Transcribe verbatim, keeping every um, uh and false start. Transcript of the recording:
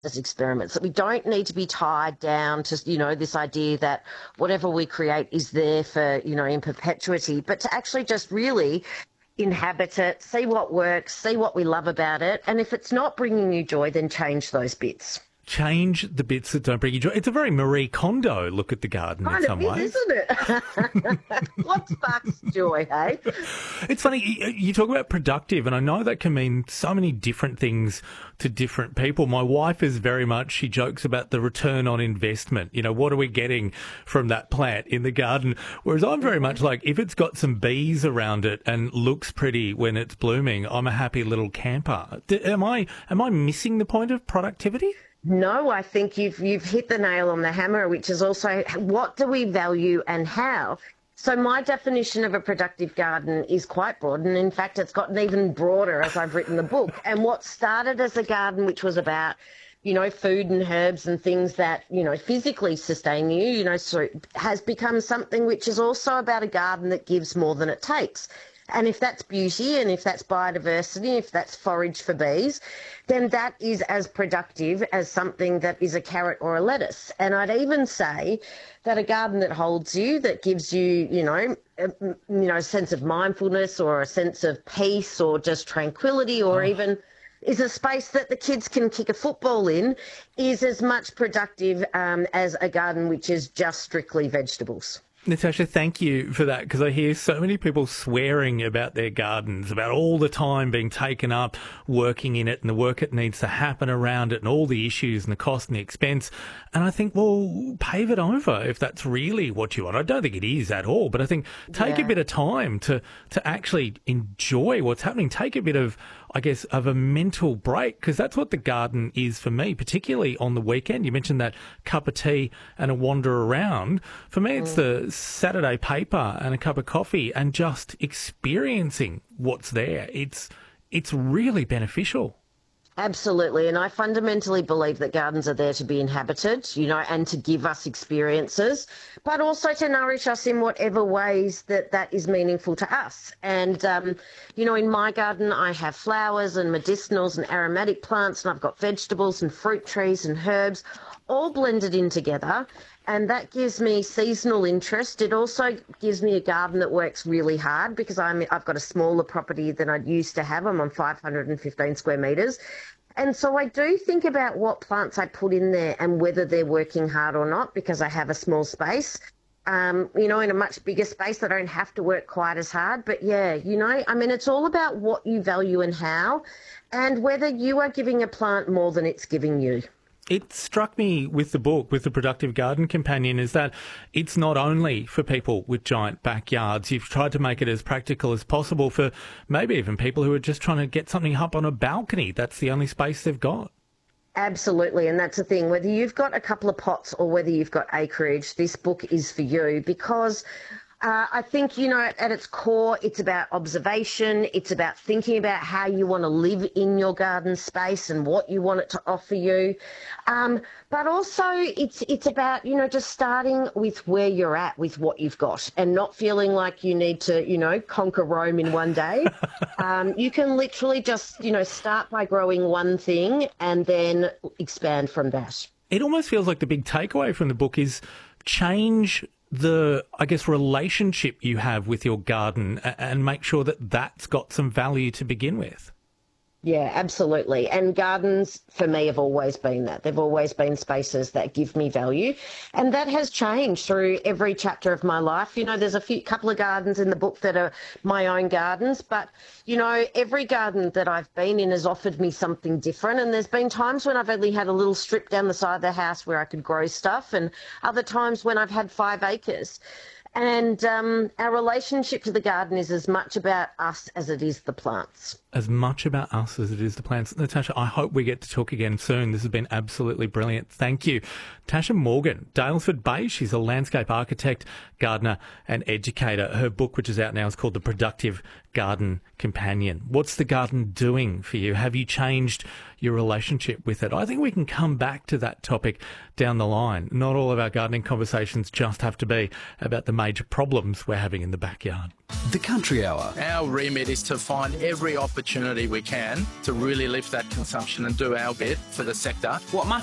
as experiments, that we don't need to be tied down to, you know, this idea that whatever we create is there for, you know, in perpetuity, but to actually just really inhabit it, see what works, see what we love about it. And if it's not bringing you joy, then change those bits. Change the bits that don't bring you joy. It's a very Marie Kondo look at the garden kind in some of ways. Is, isn't it? What sparks joy, hey? It's funny, you talk about productive, and I know that can mean so many different things to different people. My wife is very much, she jokes about the return on investment. You know, what are we getting from that plant in the garden? Whereas I'm very much like, if it's got some bees around it and looks pretty when it's blooming, I'm a happy little camper. Am I, am I missing the point of productivity? No, I think you've you've hit the nail on the hammer, which is also what do we value and how. So my definition of a productive garden is quite broad, and in fact it's gotten even broader as I've written the book. And what started as a garden which was about, you know, food and herbs and things that, you know, physically sustain you, you know, so has become something which is also about a garden that gives more than it takes. And if that's beauty and if that's biodiversity, if that's forage for bees, then that is as productive as something that is a carrot or a lettuce. And I'd even say that a garden that holds you, that gives you, you know, a, you know, a sense of mindfulness or a sense of peace or just tranquility, or oh. even is a space that the kids can kick a football in, is as much productive um, as a garden which is just strictly vegetables. Natasha, thank you for that, because I hear so many people swearing about their gardens, about all the time being taken up working in it and the work that needs to happen around it and all the issues and the cost and the expense. And I think, well, pave it over if that's really what you want. I don't think it is at all, but I think take yeah. a bit of time to, to actually enjoy what's happening. Take a bit of, I guess, of a mental break, because that's what the garden is for me, particularly on the weekend. You mentioned that cup of tea and a wander around. For me, it's mm. the Saturday paper and a cup of coffee and just experiencing what's there. It's it's really beneficial. Absolutely. And I fundamentally believe that gardens are there to be inhabited, you know, and to give us experiences, but also to nourish us in whatever ways that that is meaningful to us. And, um, you know, in my garden, I have flowers and medicinals and aromatic plants, and I've got vegetables and fruit trees and herbs all blended in together. And that gives me seasonal interest. It also gives me a garden that works really hard, because I'm, I've got a smaller property than I used to have. I'm on five hundred fifteen square metres. And so I do think about what plants I put in there and whether they're working hard or not, because I have a small space. Um, you know, in a much bigger space, they don't have to work quite as hard. But yeah, you know, I mean, it's all about what you value and how, and whether you are giving a plant more than it's giving you. It struck me with the book, with The Productive Garden Companion, is that it's not only for people with giant backyards. You've tried to make it as practical as possible for maybe even people who are just trying to get something up on a balcony. That's the only space they've got. Absolutely, and that's the thing. Whether you've got a couple of pots or whether you've got acreage, this book is for you, because Uh, I think, you know, at, at its core, it's about observation. It's about thinking about how you want to live in your garden space and what you want it to offer you. Um, but also it's it's about, you know, just starting with where you're at with what you've got and not feeling like you need to, you know, conquer Rome in one day. um, you can literally just, you know, start by growing one thing and then expand from that. It almost feels like the big takeaway from the book is change the, I guess, relationship you have with your garden and make sure that that's got some value to begin with. Yeah, absolutely. And gardens, for me, have always been that. They've always been spaces that give me value. And that has changed through every chapter of my life. You know, there's a few couple of gardens in the book that are my own gardens, but, you know, every garden that I've been in has offered me something different. And there's been times when I've only had a little strip down the side of the house where I could grow stuff, and other times when I've had five acres. And um, our relationship to the garden is as much about us as it is the plants. As much about us as it is the plants. Natasha, I hope we get to talk again soon. This has been absolutely brilliant. Thank you. Tasha Morgan, Daylesford Bay. She's a landscape architect, gardener and educator. Her book, which is out now, is called The Productive Garden Companion. What's the garden doing for you? Have you changed your relationship with it? I think we can come back to that topic down the line. Not all of our gardening conversations just have to be about the major problems we're having in the backyard. The Country Hour. Our remit is to find every opportunity we can to really lift that consumption and do our bit for the sector. What must